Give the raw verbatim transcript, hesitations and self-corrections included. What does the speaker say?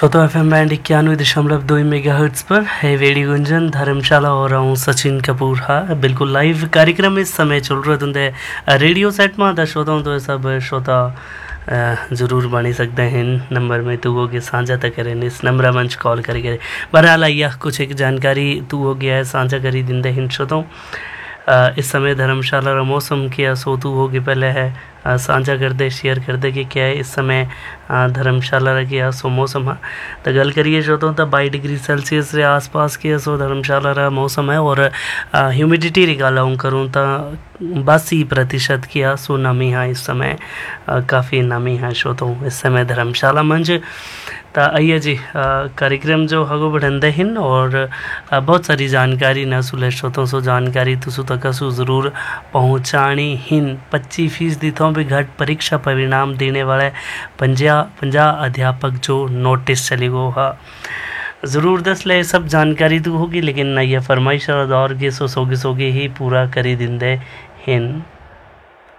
श्रोता F M band इक्यानवे दशमलव दो मेगा हर्ट्स पर है वेड़ी गुंजन धर्मशाला हो रहा हूँ सचिन कपूर। हाँ बिल्कुल लाइव कार्यक्रम इस समय चल रहा तुंदे रेडियो सेट में तो श्रोता तो सब श्रोता ज़रूर बनी सकते हैं नंबर में तू हो गया साझा तक करें इस नंबर मंच कॉल करी करे। बहरहाल आइया कुछ एक जानकारी तू हो गया है साझा करी दिन हिंद श्रोता। इस समय धर्मशाला का मौसम क्या सो तू होगी पहले है साझा कर दे शेयर कर दे कि क्या है इस समय धर्मशाला के सो मौसम है। तो गल करिए जो तो बाईस डिग्री सेल्सियस से आसपास के सो धर्मशाला का मौसम है और ह्यूमिडिटी री गल करूँ तो बासी प्रतिशत की सो नमी है इस समय काफ़ी नमी है शो तो इस समय धर्मशाला मंज। तो आइए जी कार्यक्रम जो हगो बढ़ंदे हिन और बहुत सारी जानकारी न सुले श्रोतों सो जानकारी तुसु तक सु ज़रूर पहुँचानी हिन। पच्चीस फीसदी तो भी घट परीक्षा परिणाम देने वाले पंजा पंजा अध्यापक जो नोटिस चली गो हा ज़रूर दस ले सब जानकारी तो होगी लेकिन न ये फरमाइश और दौर के सो सोगे सोगे ही पूरा करी दिन दे हिन।